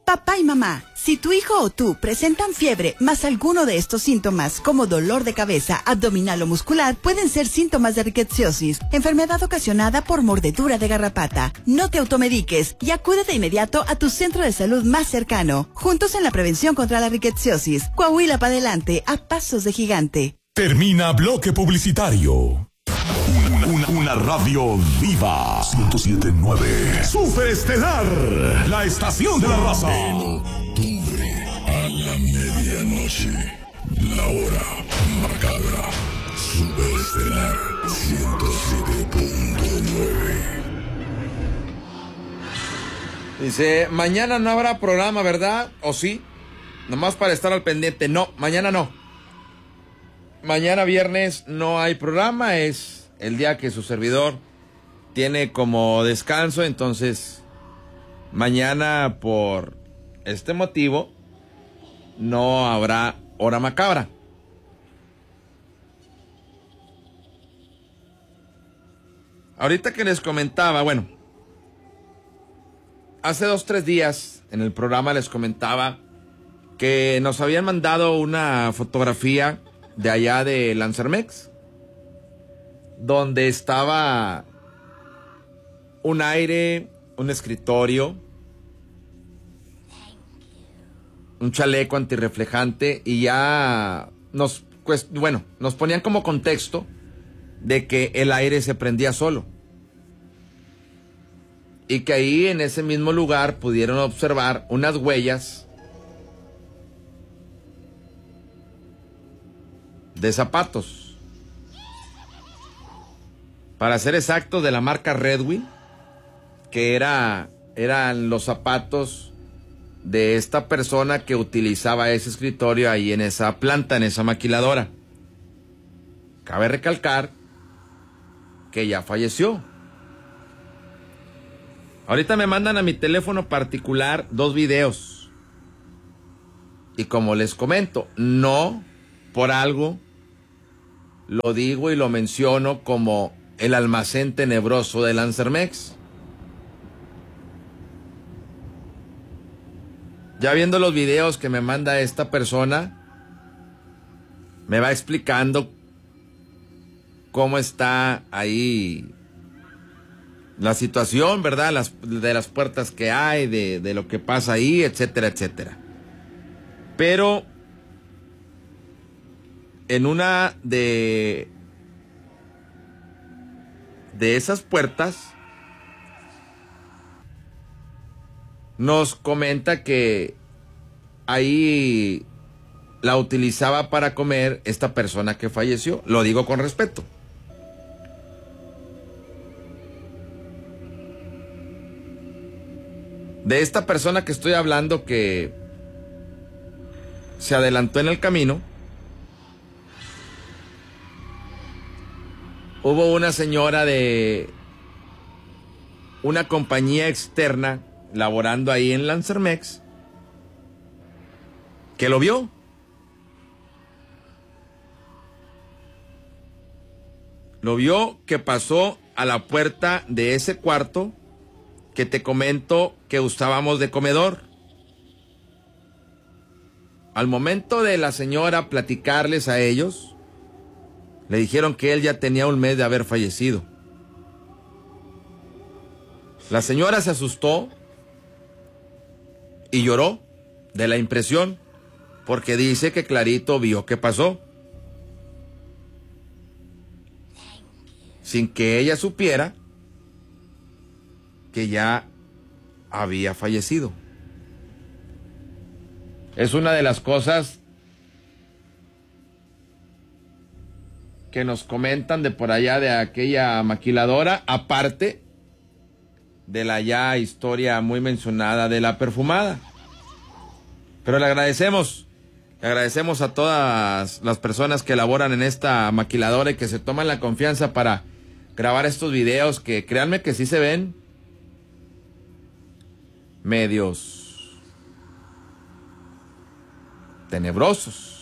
Papá y mamá, si tu hijo o tú presentan fiebre más alguno de estos síntomas como dolor de cabeza, abdominal o muscular, pueden ser síntomas de rickettsiosis, enfermedad ocasionada por mordedura de garrapata. No te automediques y acude de inmediato a tu centro de salud más cercano. Juntos en la prevención contra la rickettsiosis. Coahuila para adelante, a pasos de gigante. Termina bloque publicitario. Una radio viva. 107.9. Superestelar. La estación de la raza. En octubre, a la medianoche, la hora macabra. Superestelar 107.9. Dice, mañana no habrá programa, ¿verdad? ¿O sí? Nomás para estar al pendiente. No, mañana no. Mañana viernes no hay programa, es el día que su servidor tiene como descanso, entonces mañana por este motivo no habrá hora macabra. Ahorita que les comentaba, bueno, hace 2-3 días en el programa les comentaba que nos habían mandado una fotografía de allá de Lanzermex, donde estaba un aire, un escritorio, un chaleco antirreflejante, y ya nos ponían como contexto de que el aire se prendía solo. Y que ahí en ese mismo lugar pudieron observar unas huellas de zapatos. Para ser exacto, de la marca Redwin, que eran los zapatos de esta persona que utilizaba ese escritorio ahí en esa planta, en esa maquiladora. Cabe recalcar que ya falleció. Ahorita me mandan a mi teléfono particular 2 videos. Y como les comento, no por algo lo digo y lo menciono como el almacén tenebroso de Lanzermex. Ya viendo los videos que me manda esta persona, me va explicando cómo está ahí la situación, ¿verdad? De las puertas que hay, de lo que pasa ahí, etcétera, etcétera. Pero en una de esas puertas nos comenta que ahí la utilizaba para comer esta persona que falleció. Lo digo con respeto. De esta persona que estoy hablando, que se adelantó en el camino, hubo una señora de una compañía externa laborando ahí en Lanzermex que lo vio. Lo vio que pasó a la puerta de ese cuarto que te comento que usábamos de comedor. Al momento de la señora platicarles a ellos, le dijeron que él ya tenía 1 mes de haber fallecido. La señora se asustó y lloró de la impresión, porque dice que clarito vio qué pasó, sin que ella supiera que ya había fallecido. Es una de las cosas que nos comentan de por allá de aquella maquiladora, aparte de la ya historia muy mencionada de la perfumada. Pero le agradecemos a todas las personas que laboran en esta maquiladora y que se toman la confianza para grabar estos videos, que créanme que sí se ven medios tenebrosos.